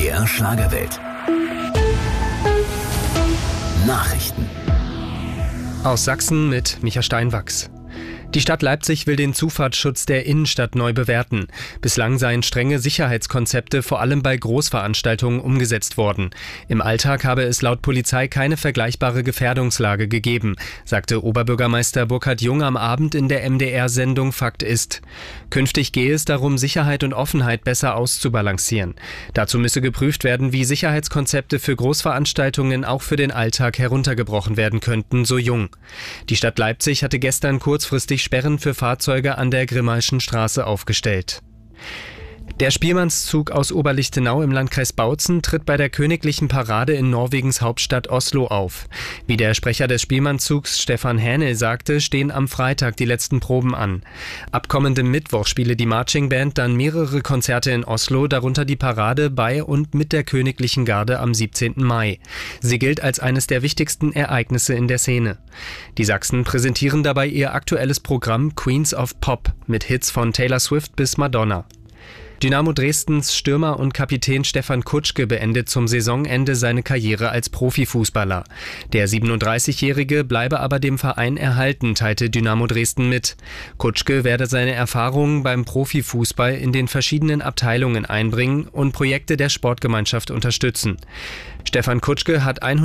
MDR Schlagerwelt. Nachrichten. Aus Sachsen mit Micha Steinwachs. Die Stadt Leipzig will den Zufahrtsschutz der Innenstadt neu bewerten. Bislang seien strenge Sicherheitskonzepte vor allem bei Großveranstaltungen umgesetzt worden. Im Alltag habe es laut Polizei keine vergleichbare Gefährdungslage gegeben, sagte Oberbürgermeister Burkhard Jung am Abend in der MDR-Sendung Fakt ist. Künftig gehe es darum, Sicherheit und Offenheit besser auszubalancieren. Dazu müsse geprüft werden, wie Sicherheitskonzepte für Großveranstaltungen auch für den Alltag heruntergebrochen werden könnten, so Jung. Die Stadt Leipzig hatte gestern kurzfristig Sperren für Fahrzeuge an der Grimmaischen Straße aufgestellt. Der Spielmannszug aus Oberlichtenau im Landkreis Bautzen tritt bei der königlichen Parade in Norwegens Hauptstadt Oslo auf. Wie der Sprecher des Spielmannzugs Stefan Hähnel sagte, stehen am Freitag die letzten Proben an. Ab kommendem Mittwoch spiele die Marching Band dann mehrere Konzerte in Oslo, darunter die Parade bei und mit der Königlichen Garde am 17. Mai. Sie gilt als eines der wichtigsten Ereignisse in der Szene. Die Sachsen präsentieren dabei ihr aktuelles Programm Queens of Pop mit Hits von Taylor Swift bis Madonna. Dynamo Dresdens Stürmer und Kapitän Stefan Kutschke beendet zum Saisonende seine Karriere als Profifußballer. Der 37-Jährige bleibe aber dem Verein erhalten, teilte Dynamo Dresden mit. Kutschke werde seine Erfahrungen beim Profifußball in den verschiedenen Abteilungen einbringen und Projekte der Sportgemeinschaft unterstützen. Stefan Kutschke hat